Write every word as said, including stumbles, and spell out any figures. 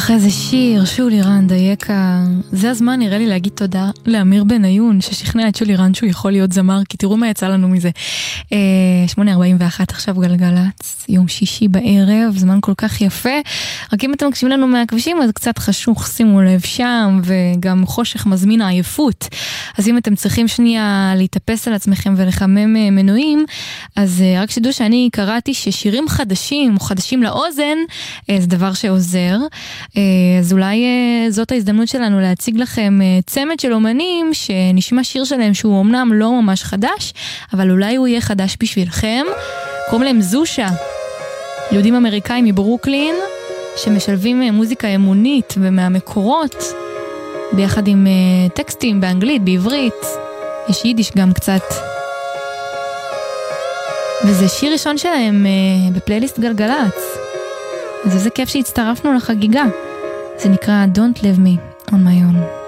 איזה שיר, שולי רן דייקה. זה הזמן נראה לי להגיד תודה לאמיר בניון ששכנע את שולי רן שהוא יכול להיות זמר, כי תראו מה יצא לנו מזה. שמונה ארבעים ואחת עכשיו גלגלץ, יום שישי בערב, זמן כל כך יפה. רק אם אתם מקשיבים לנו מהכבישים אז קצת חשוך, שימו לב שם, וגם חושך מזמין העייפות. אז אם אתם צריכים שנייה להתאפס על עצמכם ולחמם מנועים, אז רק שתדעו שאני קראתי ששירים חדשים או חדשים לאוזן זה דבר שעוזר. אז אולי זאת ההזדמנות שלנו להציג לכם צמד של אומנים שנשמע שיר שלהם שהוא אמנם לא ממש חדש, אבל אולי הוא יהיה חדש בשבילכם. קוראים להם זושה, יהודים אמריקאים מברוקלין שמשלבים מוזיקה אמונית ומהמקורות ביחד עם טקסטים באנגלית, בעברית, יש יידיש גם קצת. וזה שיר ראשון שלהם בפלייליסט גלגלץ, אז איזה כיף שהצטרפנו לחגיגה. זה נקרא Don't Leave Me on My Own.